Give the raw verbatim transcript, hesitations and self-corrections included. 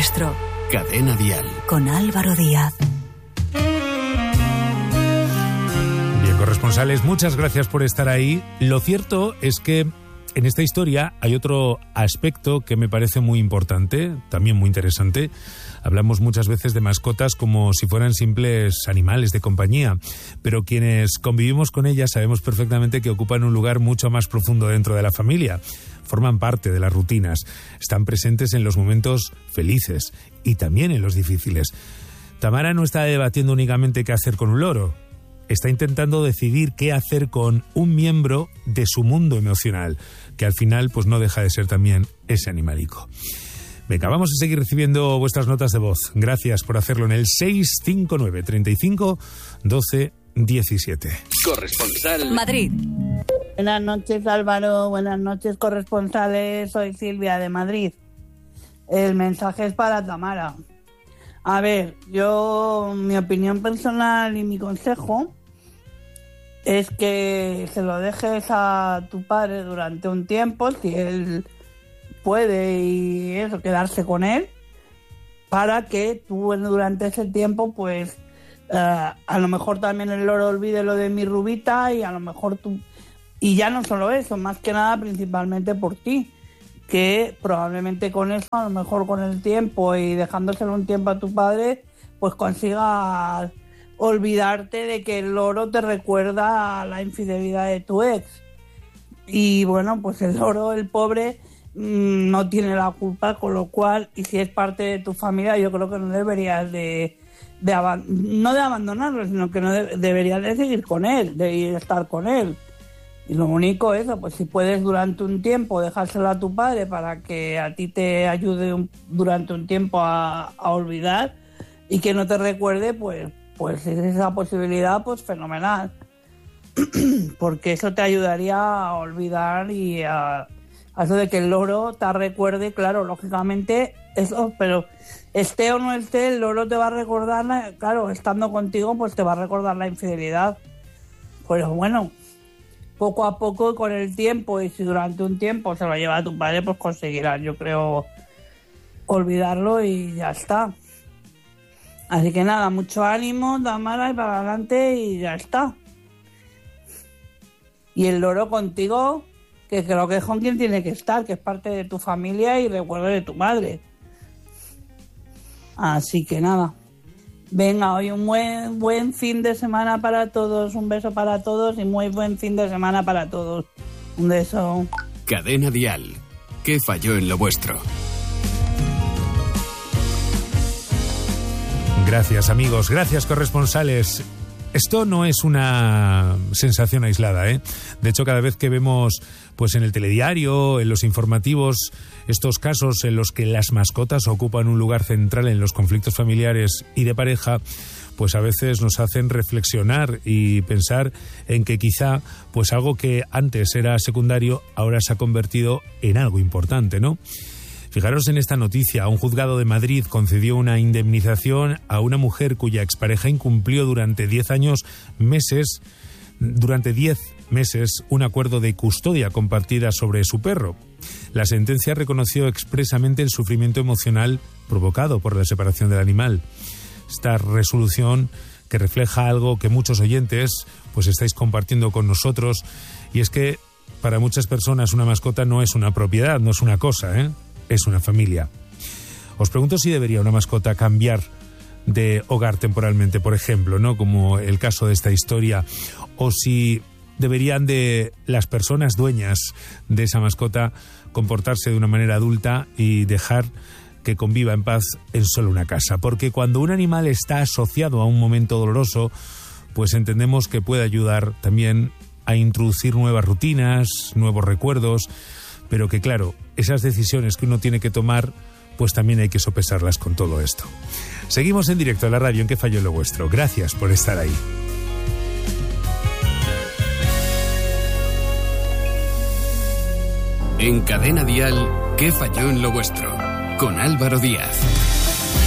vuestro. Cadena Dial. Con Álvaro Díaz. Bien, corresponsales, muchas gracias por estar ahí. Lo cierto es que en esta historia hay otro aspecto que me parece muy importante, también muy interesante. Hablamos muchas veces de mascotas como si fueran simples animales de compañía, pero quienes convivimos con ellas sabemos perfectamente que ocupan un lugar mucho más profundo dentro de la familia. Forman parte de las rutinas, están presentes en los momentos felices y también en los difíciles. Tamara no está debatiendo únicamente qué hacer con un loro. Está intentando decidir qué hacer con un miembro de su mundo emocional, que al final pues no deja de ser también ese animalico. Venga, vamos a seguir recibiendo vuestras notas de voz. Gracias por hacerlo en el seis cinco nueve, treinta y cinco, doce, diecisiete. Corresponsal Madrid. Buenas noches, Álvaro. Buenas noches, corresponsales. Soy Silvia de Madrid. El mensaje es para Tamara. A ver, yo, mi opinión personal y mi consejo es que se lo dejes a tu padre durante un tiempo, si él puede y eso, quedarse con él, para que tú durante ese tiempo, pues, uh, a lo mejor también el loro olvide lo de mi Rubita y a lo mejor tú... Y ya no solo eso, más que nada principalmente por ti, que probablemente con eso, a lo mejor con el tiempo y dejándoselo un tiempo a tu padre, pues consigas olvidarte de que el loro te recuerda a la infidelidad de tu ex. Y bueno, pues el loro, el pobre, mmm, no tiene la culpa, con lo cual, y si es parte de tu familia, yo creo que no deberías de, de aban- no de abandonarlo, sino que no de- deberías de seguir con él, de ir a estar con él. Y lo único es eso, pues si puedes durante un tiempo dejárselo a tu padre para que a ti te ayude un, durante un tiempo a, a olvidar y que no te recuerde, pues, pues si es esa posibilidad, pues fenomenal. Porque eso te ayudaría a olvidar y a, a eso de que el loro te recuerde, claro, lógicamente, eso, pero esté o no esté, el loro te va a recordar, claro, estando contigo, pues te va a recordar la infidelidad. Pero bueno, poco a poco, con el tiempo, y si durante un tiempo se lo lleva a tu padre, pues conseguirás, yo creo, olvidarlo y ya está. Así que nada, mucho ánimo, Tamara, y para adelante y ya está. Y el loro contigo, que creo que es con quien tiene que estar, que es parte de tu familia y recuerdo de tu madre. Así que nada. Venga, hoy un buen, buen fin de semana para todos, un beso para todos y muy buen fin de semana para todos. Un beso. Cadena Dial. ¿Qué falló en lo vuestro? Gracias, amigos. Gracias, corresponsales. Esto no es una sensación aislada, ¿eh? De hecho, cada vez que vemos pues en el telediario, en los informativos, estos casos en los que las mascotas ocupan un lugar central en los conflictos familiares y de pareja, pues a veces nos hacen reflexionar y pensar en que quizá pues algo que antes era secundario ahora se ha convertido en algo importante, ¿no? Fijaros en esta noticia. Un juzgado de Madrid concedió una indemnización a una mujer cuya expareja incumplió durante diez años, meses, durante diez meses, un acuerdo de custodia compartida sobre su perro. La sentencia reconoció expresamente el sufrimiento emocional provocado por la separación del animal. Esta resolución, que refleja algo que muchos oyentes pues estáis compartiendo con nosotros, y es que para muchas personas una mascota no es una propiedad, no es una cosa, ¿eh? Es una familia. Os pregunto si debería una mascota cambiar de hogar temporalmente, por ejemplo, ¿no? Como el caso de esta historia, o si deberían de las personas dueñas de esa mascota comportarse de una manera adulta y dejar que conviva en paz en solo una casa. Porque cuando un animal está asociado a un momento doloroso, pues entendemos que puede ayudar también a introducir nuevas rutinas, nuevos recuerdos, pero que claro, esas decisiones que uno tiene que tomar, pues también hay que sopesarlas con todo esto. Seguimos en directo a la radio en ¿Qué falló en lo vuestro? Gracias por estar ahí. En Cadena Dial, ¿Qué falló en lo vuestro? Con Álvaro Díaz.